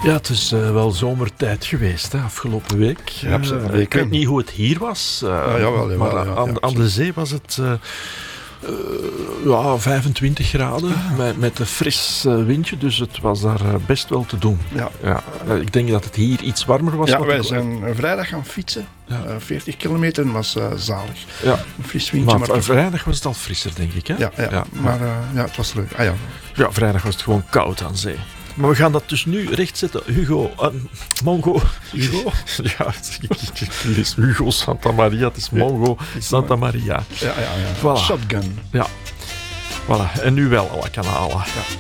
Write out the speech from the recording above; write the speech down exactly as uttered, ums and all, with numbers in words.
Ja, het is uh, wel zomertijd geweest, hè, afgelopen week. Ja, uh, uh, ik weet niet hoe het hier was, uh, ah, jawel, jawel, maar ja, aan, ja, aan de zee was het uh, uh, ja, vijfentwintig graden ah. met, met een fris uh, windje, dus het was daar uh, best wel te doen. Ja. Ja, uh, ik denk dat het hier iets warmer was. Ja, wij ik... zijn vrijdag gaan fietsen. Ja. Uh, veertig kilometer was uh, zalig. Ja. Een fris windje. Maar, maar vrijdag was het al frisser, denk ik. Hè? Ja, ja, ja. maar uh, ja, het was leuk. Ah, ja. ja, vrijdag was het gewoon koud aan zee. Maar we gaan dat dus nu rechtzetten. Hugo, uh, Mongo. Hugo? Ja, ik lees Hugo Santa Maria. Het is Mongo Santa Maria. Ja, ja, ja. Voilà. Shotgun. Ja. Voilà. En nu wel alle kanalen. Ja.